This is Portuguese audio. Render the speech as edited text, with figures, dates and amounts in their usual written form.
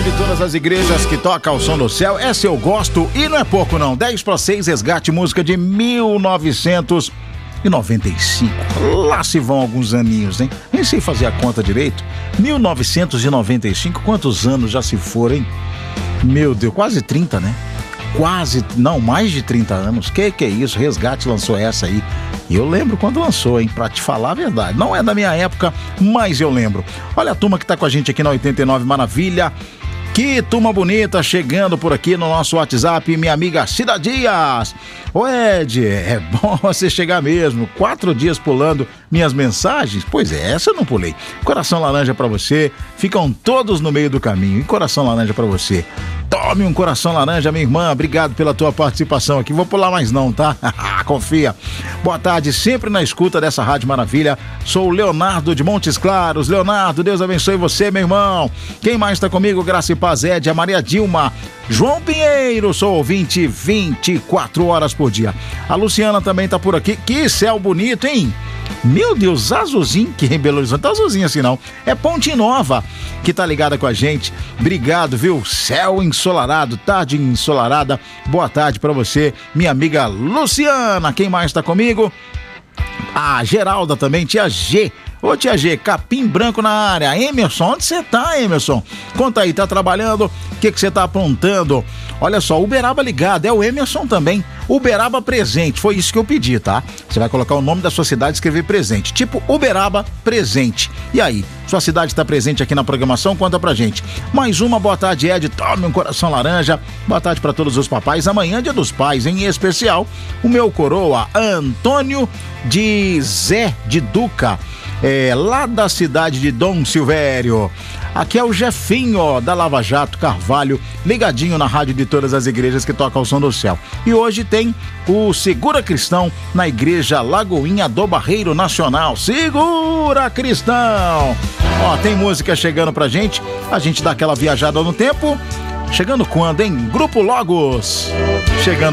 de todas as igrejas que toca o som do céu. Essa eu gosto e não é pouco não. 10/6, resgate música de 1995. Lá se vão alguns aninhos, hein? Nem sei fazer a conta direito. 1995, quantos anos já se foram, hein? Meu Deus, quase 30, né? Mais de 30 anos. Que é isso? Resgate lançou essa aí. E eu lembro quando lançou, hein? Pra te falar a verdade. Não é da minha época, mas eu lembro. Olha a turma que tá com a gente aqui na 89 Maravilha. Que turma bonita chegando por aqui no nosso WhatsApp, minha amiga Cida Dias. Ô Ed, é bom você chegar mesmo. 4 dias pulando minhas mensagens? Pois é, essa eu não pulei. Coração laranja pra você. Ficam todos no meio do caminho. E coração laranja pra você. Tome um coração laranja, minha irmã. Obrigado pela tua participação aqui. Vou pular mais não, tá? Confia. Boa tarde, sempre na escuta dessa Rádio Maravilha. Sou o Leonardo de Montes Claros. Leonardo, Deus abençoe você, meu irmão. Quem mais tá comigo? Graça e Paz, Ed, a Maria Dilma. João Pinheiro, sou ouvinte 24 horas por dia. A Luciana também tá por aqui. Que céu bonito, hein? Meu Deus, azulzinho, que em Belo Horizonte, tá azulzinho assim não, é Ponte Nova que tá ligada com a gente. Obrigado, viu? Céu ensolarado, tarde ensolarada. Boa tarde pra você, minha amiga Luciana. Quem mais tá comigo? A Geralda também, tia G. Ô tia G, capim branco na área. Emerson, onde você tá, Emerson? Conta aí, tá trabalhando? O que você tá aprontando? Olha só, Uberaba ligado, é o Emerson também. Uberaba presente, foi isso que eu pedi, tá? Você vai colocar o nome da sua cidade e escrever presente, tipo Uberaba presente. E aí, sua cidade tá presente aqui na programação? Conta pra gente. Mais uma, boa tarde, Ed, tome um coração laranja. Boa tarde pra todos os papais. Amanhã é dia dos pais, em especial o meu coroa, Antônio de Zé de Duca. Lá da cidade de Dom Silvério. Aqui é o Jefinho da Lava Jato Carvalho, ligadinho na rádio de todas as igrejas que tocam o som do céu. E hoje tem o Segura Cristão na igreja Lagoinha do Barreiro Nacional. Segura Cristão! Ó, tem música chegando pra gente, a gente dá aquela viajada no tempo. Chegando quando, hein? Grupo Logos. Chegando